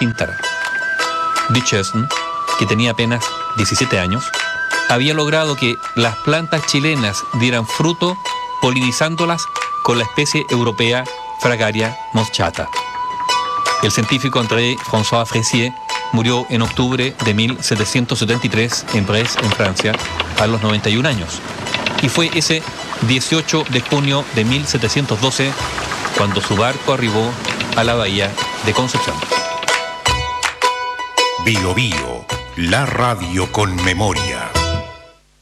pintara. Duchesne, que tenía apenas 17 años, había logrado que las plantas chilenas dieran fruto polinizándolas con la especie europea Fragaria moschata. El científico André-François Fressier murió en octubre de 1773 en Brest, en Francia, a los 91 años. Y fue ese 18 de junio de 1712 cuando su barco arribó a la bahía de Concepción. Bio Bio, la radio con memoria.